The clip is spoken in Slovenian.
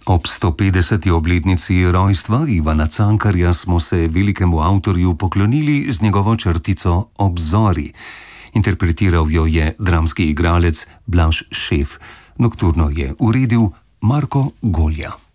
Ob 150. obletnici rojstva Ivana Cankarja smo se velikemu avtorju poklonili z njegovo črtico Obzori. Interpretiral jo je dramski igralec Blaž Šef. Nokturno je uredil Marko Golja.